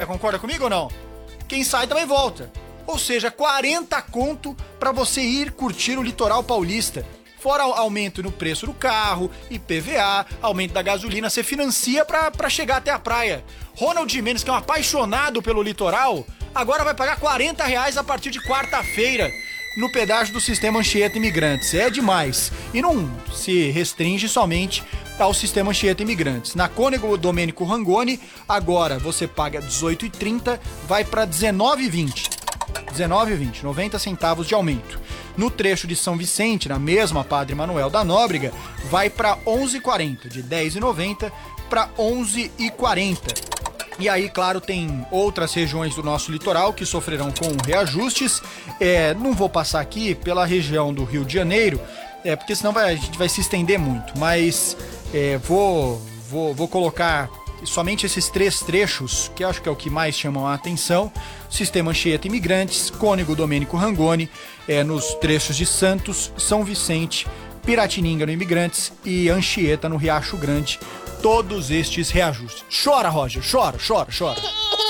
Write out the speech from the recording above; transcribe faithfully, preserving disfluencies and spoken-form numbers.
concorda comigo ou não? Quem sai também volta. Ou seja, quarenta conto pra você ir curtir o litoral paulista. Fora aumento no preço do carro, I P V A, aumento da gasolina, você financia pra, pra chegar até a praia. Ronald Gimenez, que é um apaixonado pelo litoral, agora vai pagar quarenta reais a partir de quarta-feira no pedágio do Sistema Anchieta Imigrantes. É demais. E não se restringe somente ao Sistema Anchieta Imigrantes. Na Cônego Domênico Rangoni, agora você paga dezoito reais e trinta centavos, vai para dezenove reais e vinte centavos. dezenove reais e vinte centavos, noventa centavos de aumento. No trecho de São Vicente, na mesma Padre Manuel da Nóbrega, vai para onze reais e quarenta centavos, de dez reais e noventa centavos para onze reais e quarenta centavos. E aí, claro, tem outras regiões do nosso litoral que sofrerão com reajustes. É, não vou passar aqui pela região do Rio de Janeiro, é, porque senão vai, a gente vai se estender muito. Mas é, vou, vou, vou colocar somente esses três trechos, que acho que é o que mais chamam a atenção. Sistema Anchieta Imigrantes, Cônego Domênico Rangoni, é, nos trechos de Santos, São Vicente, Piratininga no Imigrantes e Anchieta no Riacho Grande. Todos estes reajustes. Chora, Roger, chora, chora, chora.